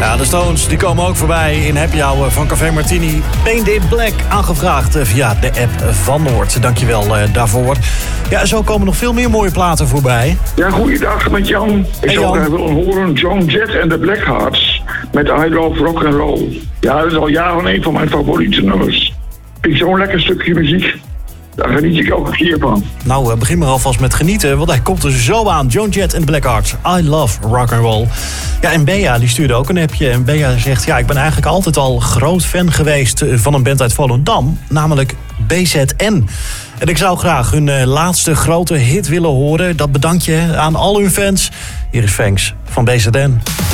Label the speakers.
Speaker 1: Ja, de Stones die komen ook voorbij in Happy Hour van Café Martini. Paint in Black, aangevraagd via de app van Noord. Dankjewel daarvoor. Ja, zo komen nog veel meer mooie platen voorbij.
Speaker 2: Ja, goeiedag met Jan. Ik zou graag willen horen Joan Jett en de Blackhearts met I Love Rock and Roll. Ja, dat is al jaren een van mijn favoriete nummers. Vind ik zo'n lekker stukje muziek. Daar geniet ik elke keer van.
Speaker 1: Nou, begin maar alvast met genieten, want hij komt er zo aan. Joan Jett en de Blackhearts. I love rock and roll. Ja, en Bea, die stuurde ook een appje. En Bea zegt, ja, ik ben eigenlijk altijd al groot fan geweest van een band uit Volendam. Namelijk BZN. En ik zou graag hun laatste grote hit willen horen. Dat bedankje aan al hun fans. Hier is Thanks van BZN.